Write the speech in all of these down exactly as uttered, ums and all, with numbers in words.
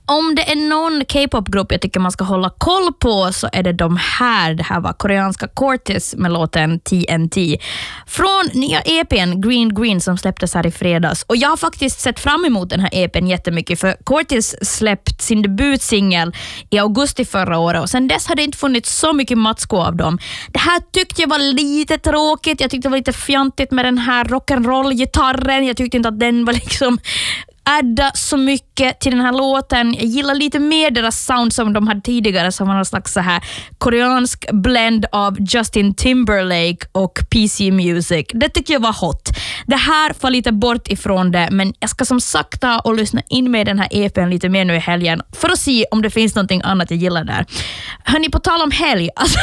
om det är någon K-pop-grupp jag tycker man ska hålla koll på så är det de här. Det här var koreanska Cortis med låten T N T. Från nya E P:n Green Green som släpptes här i fredags. Och jag har faktiskt sett fram emot den här E P:n jättemycket för Cortis släppt sin debutsingel i augusti förra året och sen dess hade det inte funnits så mycket matsko av dem. Det här tyckte jag var lite tråkigt. Jag tyckte det var lite fjantigt med den här rock'n'roll-gitarren. Jag tyckte inte att den var liksom adda så mycket till den här låten. Jag gillar lite mer deras sound som de hade tidigare som var någon slags så här koreansk blend av Justin Timberlake och P C Music. Det tycker jag var hot. Det här får lite bort ifrån det men jag ska som sagt ta och lyssna in med den här E P:n lite mer nu i helgen för att se om det finns någonting annat jag gillar där. Hörni, på tal om helg. Alltså,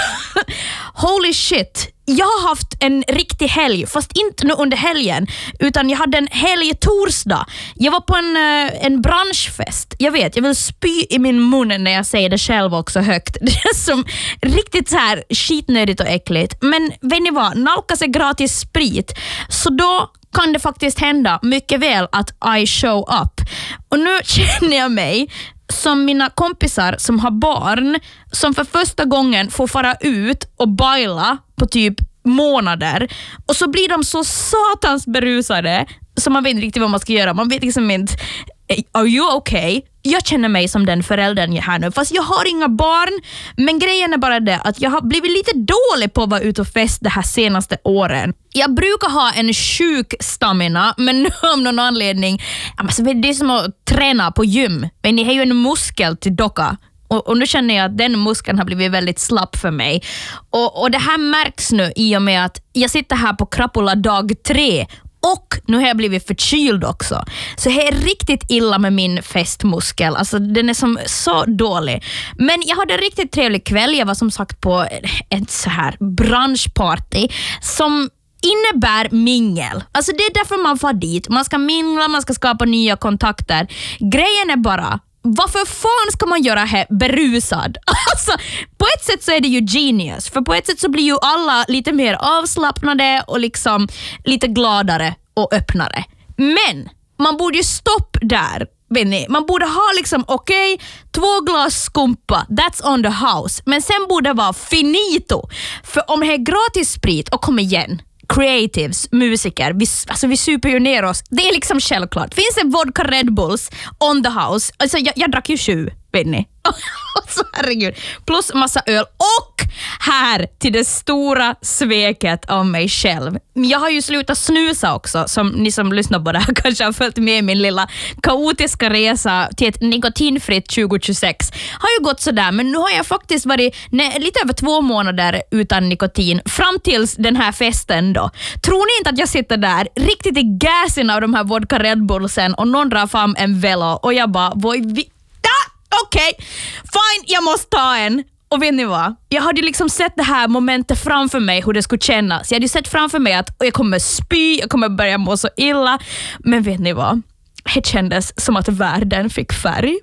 holy shit. Jag har haft en riktig helg, fast inte nu under helgen, utan jag hade en helg torsdag. Jag var på en, en branschfest. Jag vet, jag vill spy i min mun när jag säger det själv också högt. Det är som riktigt så här skitnödigt och äckligt. Men vet ni vad, nalkas är gratis sprit. Så då kan det faktiskt hända mycket väl att I show up. Och nu känner jag mig som mina kompisar som har barn som för första gången får fara ut och baila på typ månader och så blir de så satans berusade så man vet inte riktigt vad man ska göra. Man vet liksom inte, are you okay? Jag känner mig som den föräldern jag här nu. Fast jag har inga barn. Men grejen är bara det att jag har blivit lite dålig på att vara ute och fest de här senaste åren. Jag brukar ha en sjuk stamina. Men nu om någon anledning. Alltså, det är som att träna på gym. Men ni har ju en muskel till docka. Och, och nu känner jag att den muskeln har blivit väldigt slapp för mig. Och, och det här märks nu i och med att jag sitter här på Krapula dag tre. Och nu har jag blivit förkyld också. Så det är riktigt illa med min festmuskel. Alltså den är som så dålig. Men jag hade en riktigt trevlig kväll. Jag var som sagt på ett så här branschparty som innebär mingel. Alltså det är därför man får dit. Man ska mingla, man ska skapa nya kontakter. Grejen är bara, varför fan ska man göra här berusad? Alltså, på ett sätt så är det ju genius. För på ett sätt så blir ju alla lite mer avslappnade och liksom lite gladare och öppnare. Men man borde ju stoppa där. Benny. Man borde ha liksom, okej, okay, två glas skumpa, that's on the house. Men sen borde det vara finito. För om det är gratis sprit, och kom igen, creatives, musiker, vi, alltså vi super ju ner oss. Det är liksom självklart. Finns det vodka Red Bulls on the house? Alltså jag, jag drack ju sju, Benny. Alltså herregud. Plus massa öl. Och här till det stora sveket av mig själv. Jag har ju slutat snusa också. Som ni som lyssnar på det här kanske har följt med min lilla kaotiska resa till ett nikotinfritt tjugo tjugosex. Har ju gått sådär. Men nu har jag faktiskt varit nej, lite över två månader utan nikotin. Fram tills den här festen då. Tror ni inte att jag sitter där riktigt i gasen av de här vodka Red Bullsen och någon drar fram en velo och jag bara, vad vi... Okej, okay, fine, jag måste ta en. Och vet ni vad? Jag hade liksom sett det här momentet framför mig, hur det skulle kännas. Jag hade sett framför mig att jag kommer spy, jag kommer börja må så illa. Men vet ni vad? Det kändes som att världen fick färg.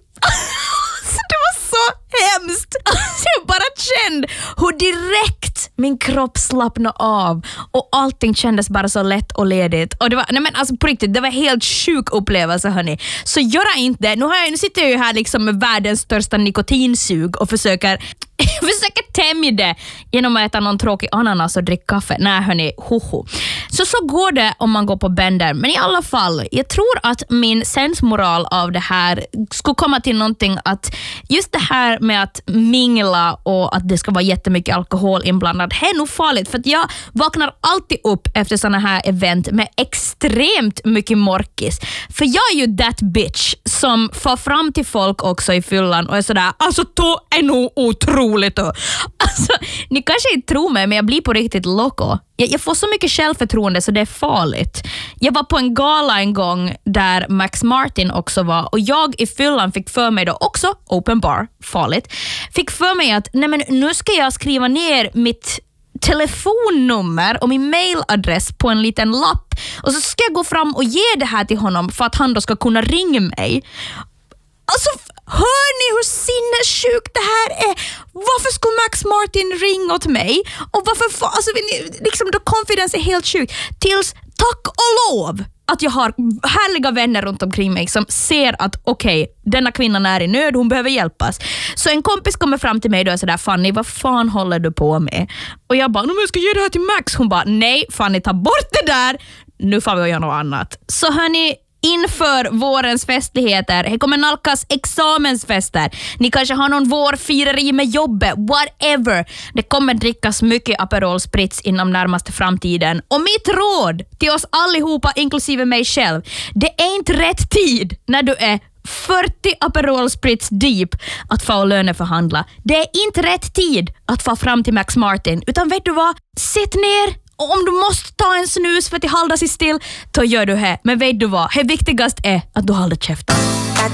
Det var så hemskt. Jag bara kände hur direkt min kropp slappnade av och allting kändes bara så lätt och ledigt. Och det var, nej men alltså på riktigt, det var helt sjuk upplevelse hörni. Så göra inte det. Nu, har jag, nu sitter jag ju här liksom med världens största nikotinsug och försöker försöker tämja det genom att äta någon tråkig ananas och dricka kaffe. Nej hörni, hoho. Så så går det om man går på bänder. Men i alla fall, jag tror att min sensmoral av det här skulle komma till någonting att just det här med att mingla och att det ska vara jättemycket alkohol inblandad, det är nog farligt. För att jag vaknar alltid upp efter såna här event med extremt mycket morkis. För jag är ju that bitch som får fram till folk också i fyllan och är sådär, alltså då är nog otroligt. Alltså, ni kanske inte tror mig, men jag blir på riktigt loco. Jag, jag får så mycket självförtroende så det är farligt. Jag var på en gala en gång där Max Martin också var och jag i fyllan fick för mig då också, open bar, farligt, fick för mig att nej men nu ska jag skriva ner mitt telefonnummer och min mailadress på en liten lapp och så ska jag gå fram och ge det här till honom för att han då ska kunna ringa mig. Alltså, hör ni hur sinnessjukt det här är? Varför skulle Max Martin ringa åt mig? Och varför, alltså, liksom, the confidence är helt sjukt. Tills, tack och lov, att jag har härliga vänner runt omkring mig som ser att okej, okay, denna kvinnan är i nöd, hon behöver hjälpas. Så en kompis kommer fram till mig och är sådär, Fanny, vad fan håller du på med? Och jag bara, jag ska ge det här till Max. Hon bara, nej Fanny, ta bort det där. Nu får vi göra något annat. Så hörni, inför vårens festligheter, det kommer nalkas examensfester. Ni kanske har någon vårfireri med jobbet, whatever. Det kommer drickas mycket Aperol Spritz inom närmaste framtiden. Och mitt råd till oss allihopa, inklusive mig själv, det är inte rätt tid när du är fyrtio Aperol Spritz deep att få löneförhandla. Det är inte rätt tid att få fram till Max Martin, utan vet du vad? Sitt ner. Och om du måste ta en snus för att hålla sig still, då gör du det. Men vet du vad? Det viktigaste är att du håller käften.